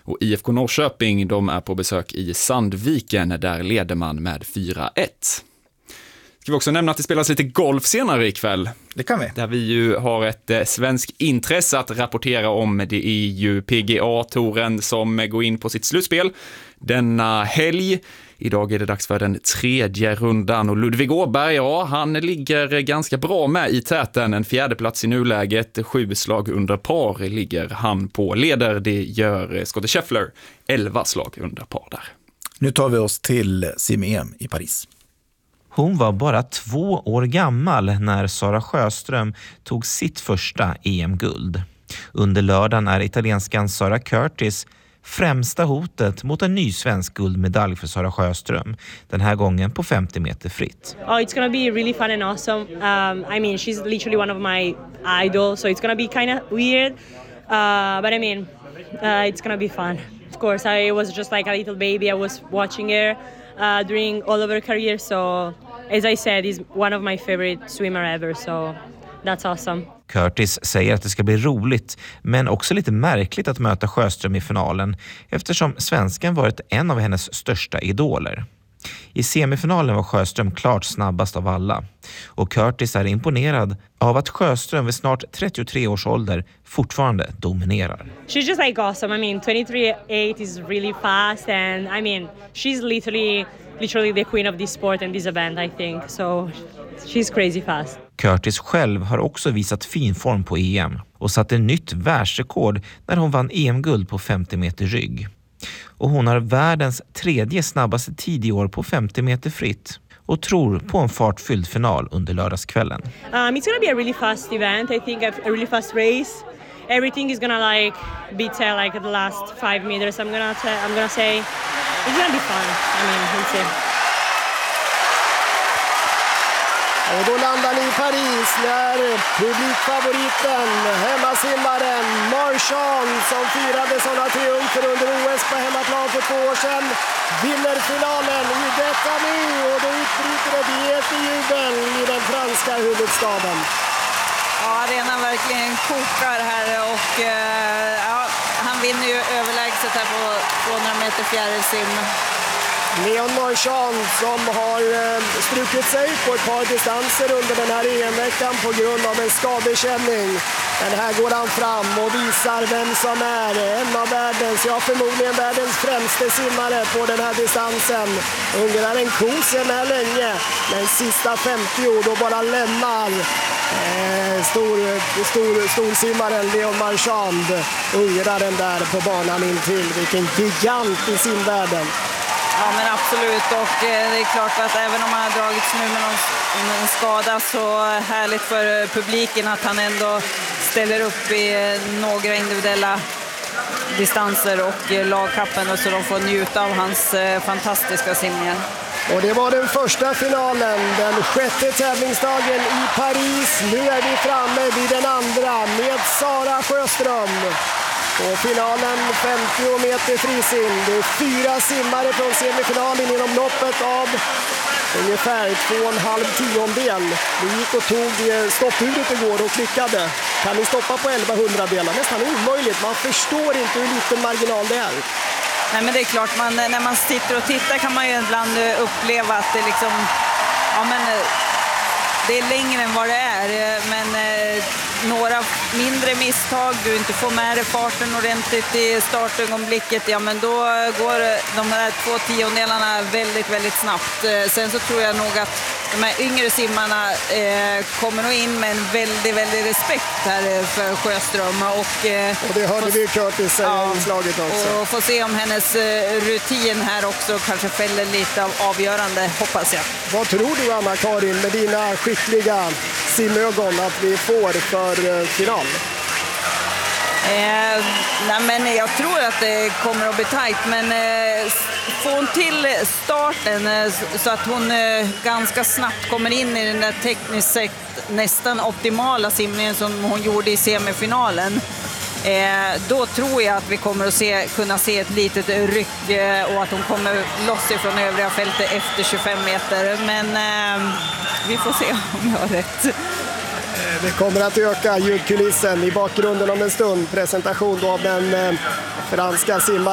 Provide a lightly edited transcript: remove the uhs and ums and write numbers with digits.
Och IFK Norrköping, de är på besök i Sandviken, där leder man med 4-1. Ska vi också nämna att det spelas lite golf senare ikväll. Det kan vi. Där vi ju har ett svensk intresse att rapportera om. Det är ju PGA-touren som går in på sitt slutspel denna helg. Idag är det dags för den 3:e rundan och Ludvig Åberg, ja, han ligger ganska bra med i täten. En 4:e plats i nuläget, 7 slag under par ligger han på. Leder, det gör Scottie Scheffler, 11 slag under par där. Nu tar vi oss till sim-EM i Paris. Hon var bara 2 år gammal när Sara Sjöström tog sitt första EM-guld. Under lördagen är italienskan Sara Curtis främsta hotet mot en ny svensk guldmedalj för Sara Sjöström. Den här gången på 50 meter fritt. Oh, it's gonna be really fun and awesome. I mean, she's literally one of my idols, so it's gonna be kind of weird. But I mean, it's gonna be fun. Of course, I was just like a little baby. I was watching her during all of her career, so as I said, is one of my favorite swimmer ever, so that's awesome. Curtis säger att det ska bli roligt, men också lite märkligt att möta Sjöström i finalen eftersom svenskan varit en av hennes största idoler. I semifinalen var Sjöström klart snabbast av alla. Och Curtis är imponerad av att Sjöström vid snart 33 års ålder fortfarande dominerar. She's just like awesome. I mean, 23.8 is really fast, and I mean, she's literally the queen of this sport and this event, I think. So she's crazy fast. Curtis själv har också visat fin form på EM och satt en nytt världsrekord när hon vann EM-guld på 50 meter rygg. Och hon har världens 3:e snabbaste tid i år på 50 meter fritt och tror på en fartfylld final under lördagskvällen. It's gonna be a really fast event. I think a really fast race. Everything is gonna like be like at the last 5 meters. I'm gonna say it's gonna be fun. I mean, we'll see. Och då landar ni i Paris när publikfavoriten, hemmasimmaren Marchand, som firade sådana triumfer under OS på hemmaplan för 2 år sedan, vinner finalen i detta nu, och då utbryter ett jättejubel i den franska huvudstaden. Ja, arenan verkligen kokar här och ja, han vinner ju överlägset här på 200 meter fjärilsim. Leon Marchand som har strukit sig på ett par distanser under den här EM-veckan på grund av en skadekänning. Men här går han fram och visar vem som är en av världens, ja förmodligen världens främste simmare på den här distansen. Ungraren kosen här länge, men sista 50 då bara lämnar storsimmaren Leon Marchand, ungraren där på banan intill. Vilken gigant i simvärlden. Ja, men absolut, och det är klart att även om han har dragits nu med någon skada, så härligt för publiken att han ändå ställer upp i några individuella distanser och lagkappen, och så de får njuta av hans fantastiska simningar. Och det var den första finalen, den 6:e tävlingsdagen i Paris. Nu är vi framme vid den andra med Sara Sjöström. Och finalen 50 meter frisim. Det är 4 simmare från semifinalen inom loppet av ungefär 2,5 tiondel. Vi gick och tog stopphuvudet igår och klickade. Kan ni stoppa på 1100 delar? Nästan omöjligt. Man förstår inte hur liten marginal det är. Nej, men det är klart, när man sitter och tittar kan man ju ibland uppleva att det liksom, ja men det är längre än vad det är, men några mindre misstag, du inte får med dig farten ordentligt i startögonblicket, ja men då går de här 2 tiondelarna väldigt, väldigt snabbt. Sen så tror jag nog att de här yngre simmarna kommer nog in med en väldigt, väldigt respekt här för Sjöström. Och det hörde vi Curtis säga i slaget också. Och få se om hennes rutin här också kanske fäller lite av avgörande, hoppas jag. Vad tror du, Anna-Karin, med dina skickliga simögon att vi får för final? Nej, men jag tror att det kommer att bli tajt, men får hon till starten så att hon ganska snabbt kommer in i den där tekniskt sett nästan optimala simningen som hon gjorde i semifinalen, då tror jag att vi kommer att kunna se ett litet ryck och att hon kommer loss ifrån övriga fältet efter 25 meter, men vi får se om jag har rätt. Det kommer att öka ljudkulissen i bakgrunden om en stund. Presentation då av den franska simmaren.